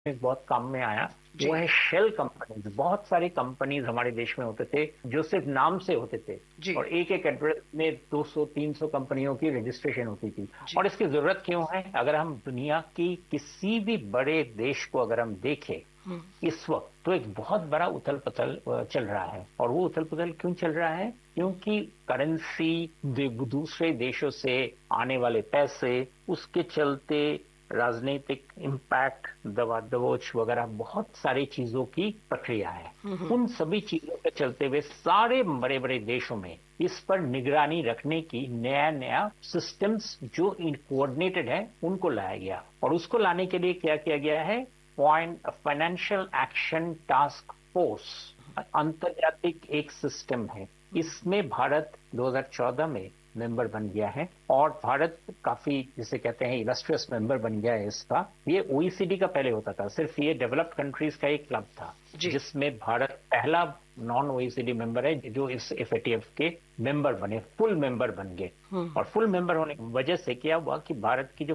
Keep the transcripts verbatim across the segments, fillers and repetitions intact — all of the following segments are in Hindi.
बहुत काम में आया वो है शेल कंपनीज। बहुत सारी कंपनीज हमारे देश में होते थे जो सिर्फ नाम से होते थे जी और एक एक एड्रेस में दो सौ तीन सौ कंपनियों की रजिस्ट्रेशन होती थी। जी। और इसकी जरूरत क्यों है? अगर हम दुनिया की किसी भी बड़े देश को अगर हम देखें हम्म इस वक्त, तो एक बहुत बड़ा उथल पुथल चल रहा है। और वो उथल पुथल क्यों चल रहा है? क्योंकि करेंसी, दूसरे देशों से आने वाले पैसे, उसके चलते राजनीतिक इम्पैक्ट, दवा दबोच वगैरह बहुत सारी चीजों की प्रक्रिया है। हम्म उन सभी चीजों के चलते हुए सारे बड़े बड़े देशों में इस पर निगरानी रखने की नया नया सिस्टम्स जो कोऑर्डिनेटेड है उनको लाया गया। और उसको लाने के लिए क्या किया गया है? Point financial action task force, अंतर्जातिक एक सिस्टम है। इसमें भारत दो हज़ार चौदह में मेंबर बन गया है और भारत काफी, जिसे कहते हैं, इलस्ट्रियस मेंबर बन गया है इसका। ये ओईसीडी का पहले होता था, सिर्फ ये डेवलप्ड कंट्रीज का एक क्लब था जी। जिसमें भारत पहला नॉन ओईसीडी मेंबर है जो इस एफएटीएफ के मेंबर बने, फुल मेंबर बन गए। हम्म और फुल मेंबर होने की वजह से क्या हुआ कि भारत की जो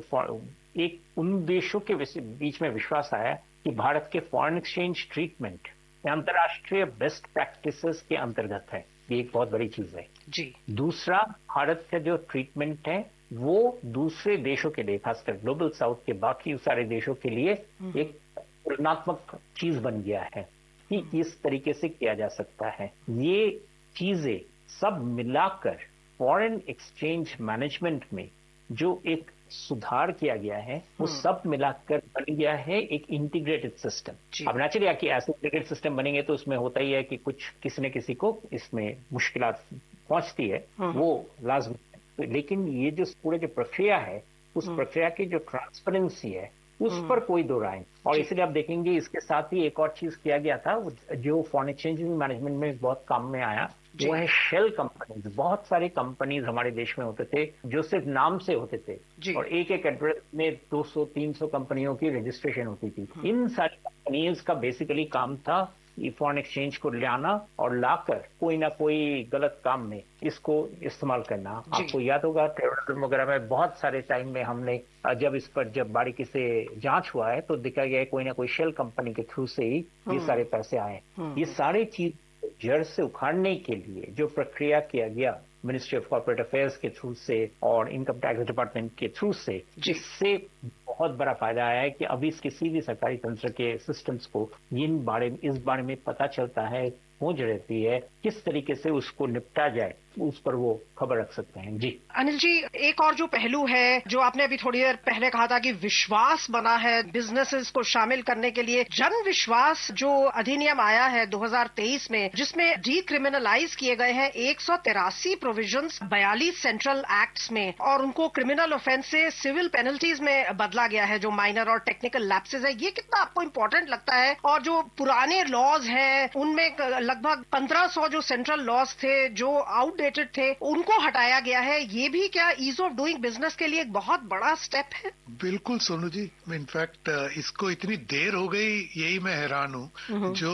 एक उन देशों के बीच में विश्वास आया कि भारत के फॉरेन एक्सचेंज ट्रीटमेंट अंतर्राष्ट्रीय बेस्ट प्रैक्टिसेस के अंतर्गत है। ये एक बहुत बड़ी चीज है। जी। दूसरा, भारत का जो ट्रीटमेंट है वो दूसरे देशों के लिए, खासकर ग्लोबल साउथ के बाकी सारे देशों के लिए एक तुलनात्मक चीज बन गया है कि इस तरीके से किया जा सकता है। ये चीजें सब मिलाकर फॉरेन एक्सचेंज मैनेजमेंट में जो एक सुधार किया गया है वो सब मिलाकर बन गया है एक इंटीग्रेटेड सिस्टम। अब नेचुरली कि ऐसे इंटीग्रेटेड सिस्टम बनेंगे तो उसमें होता ही है कि कुछ किसी न किसी को इसमें मुश्किलात पहुंचती है, वो लाजमी। लेकिन ये जो पूरे जो प्रक्रिया है, उस प्रक्रिया की जो ट्रांसपेरेंसी है उस पर कोई दो राय। और इसलिए आप देखेंगे इसके साथ ही एक और चीज किया गया था जो फॉरेन एक्सचेंज मैनेजमेंट में बहुत काम में आया, वो है शेल कंपनीज। बहुत सारी कंपनीज हमारे देश में होते थे जो सिर्फ नाम से होते थे और एक एक एड्रेस में दो सौ तीन सौ कंपनियों की रजिस्ट्रेशन होती थी। इन सारी कंपनीज का बेसिकली काम था फॉरेन एक्सचेंज को लाना और लाकर कोई ना कोई गलत काम में इसको इस्तेमाल करना। आपको याद होगा टेररिज्म वगैरह में बहुत सारे टाइम में हमने जब इस पर जब बारीकी से जांच हुआ है तो दिखा गया है कोई ना कोई शेल कंपनी के थ्रू से ही ये सारे पैसे आए। ये सारी चीज जड़ से उखाड़ने के लिए जो प्रक्रिया किया गया मिनिस्ट्री ऑफ कॉर्पोरेट अफेयर्स के थ्रू से और इनकम टैक्स डिपार्टमेंट के थ्रू से, इससे बहुत बड़ा फायदा आया है कि अभी किसी भी सरकारी तंत्र के सिस्टम्स को इन बारे इस बारे में पता चलता है, खोज रहती है, किस तरीके से उसको निपटा जाए उस पर वो खबर रख सकते हैं। जी अनिल जी, एक और जो पहलू है जो आपने अभी थोड़ी देर पहले कहा था कि विश्वास बना है बिजनेसेस को शामिल करने के लिए, जन विश्वास जो अधिनियम आया है दो हज़ार तेईस में जिसमें डीक्रिमिनलाइज किए गए हैं एक सौ तिरासी प्रोविजंस बयालीस सेंट्रल एक्ट्स में और उनको क्रिमिनल ऑफेंस से सिविल पेनल्टीज में बदला गया है जो माइनर और टेक्निकल लैप्सेस है, ये कितना आपको इम्पोर्टेंट लगता है? और जो पुराने लॉज हैं उनमें लगभग पंद्रह सौ जो सेंट्रल लॉज थे जो आउटडेटेड थे उनको हटाया गया है, ये भी क्या ईज ऑफ डूइंग बिजनेस के लिए एक बहुत बड़ा स्टेप है? बिल्कुल सोनू जी, इनफैक्ट इसको इतनी देर हो गई यही मैं हैरान हूँ। जो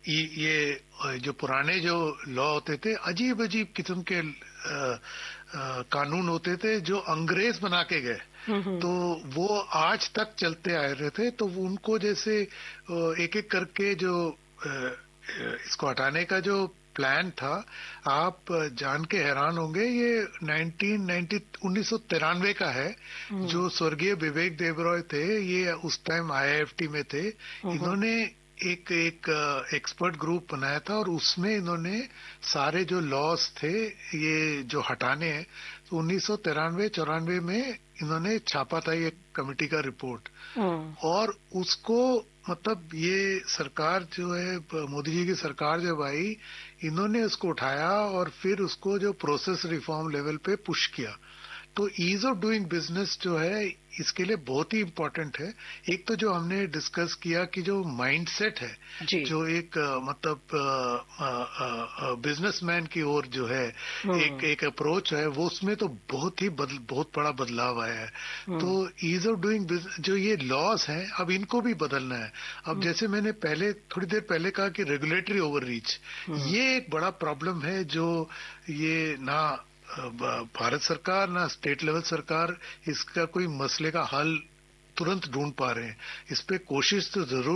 ये जो पुराने जो लॉ होते थे, अजीब अजीब किस्म के आ, आ, कानून होते थे जो अंग्रेज बना के गए, तो वो आज तक चलते आ रहे थे। तो उनको जैसे एक एक करके जो इसको हटाने का जो प्लान था, आप जान के हैरान होंगे, ये उन्नीस सौ तिरानवे का है। जो स्वर्गीय विवेक देबरॉय थे, ये उस टाइम आईआईएफटी में थे। इन्होंने एक एक एक्सपर्ट ग्रुप बनाया था और उसमें इन्होंने सारे जो लॉस थे ये जो हटाने हैं, तो उन्नीस सौ तिरानवे चौरानवे में इन्होंने छापा था ये कमेटी का रिपोर्ट। और उसको मतलब ये सरकार जो है, मोदी जी की सरकार जब आई, इन्होंने उसको उठाया और फिर उसको जो प्रोसेस रिफॉर्म लेवल पे पुश किया। तो ईज ऑफ डूइंग बिजनेस जो है इसके लिए बहुत ही इम्पोर्टेंट है। एक तो जो हमने डिस्कस किया कि जो माइंडसेट है, जो एक आ, मतलब बिजनेसमैन की ओर जो है एक एक अप्रोच है, वो उसमें तो बहुत ही बदल, बहुत बड़ा बदलाव आया है। तो ईज ऑफ डूइंग बिजनेस जो ये लॉज हैं, अब इनको भी बदलना है। अब जैसे मैंने पहले थोड़ी देर पहले कहा कि रेगुलेटरी ओवररीच, ये एक बड़ा प्रॉब्लम है जो ये ना भारत सरकार ना स्टेट लेवल सरकार इसका कोई मसले का हल तुरंत ढूंढ पा रहे हैं। इस पे कोशिश तो जरूर